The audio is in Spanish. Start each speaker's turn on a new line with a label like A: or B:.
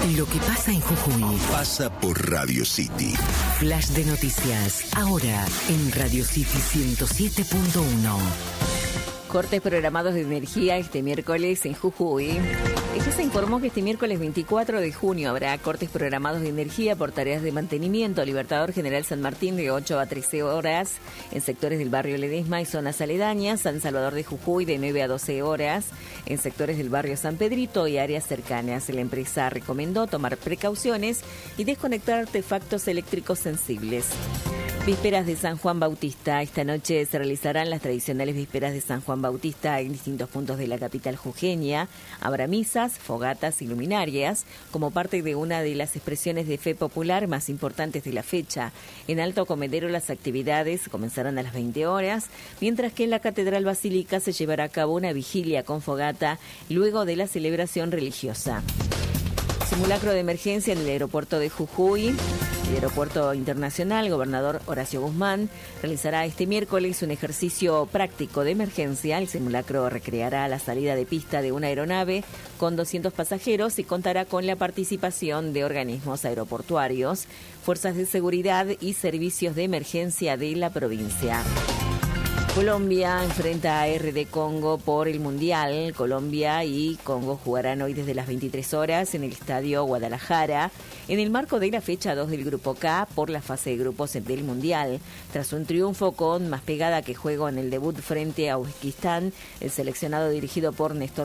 A: Lo que pasa en Jujuy
B: pasa por Radio City.
A: Flash de noticias, ahora en Radio City 107.1.
C: Cortes programados de energía este miércoles en Jujuy. EGESA informó que este miércoles 24 de junio habrá cortes programados de energía por tareas de mantenimiento. Libertador General San Martín de 8 a 13 horas en sectores del barrio Ledesma y zonas aledañas. San Salvador de Jujuy de 9 a 12 horas en sectores del barrio San Pedrito y áreas cercanas. La empresa recomendó tomar precauciones y desconectar artefactos eléctricos sensibles. Vísperas de San Juan Bautista. Esta noche se realizarán las tradicionales vísperas de San Juan Bautista en distintos puntos de la capital jujeña. Habrá misas, fogatas y luminarias como parte de una de las expresiones de fe popular más importantes de la fecha. En Alto Comedero las actividades comenzarán a las 20 horas, mientras que en la Catedral Basílica se llevará a cabo una vigilia con fogata luego de la celebración religiosa. Simulacro de emergencia en el aeropuerto de Jujuy. El aeropuerto internacional, gobernador Horacio Guzmán, realizará este miércoles un ejercicio práctico de emergencia. El simulacro recreará la salida de pista de una aeronave con 200 pasajeros y contará con la participación de organismos aeroportuarios, fuerzas de seguridad y servicios de emergencia de la provincia. Colombia enfrenta a RD Congo por el Mundial. Colombia y Congo jugarán hoy desde las 23 horas en el Estadio Guadalajara, en el marco de la fecha 2 del Grupo K por la fase de grupos del Mundial. Tras un triunfo con más pegada que juego en el debut frente a Uzbekistán, el seleccionado dirigido por Néstor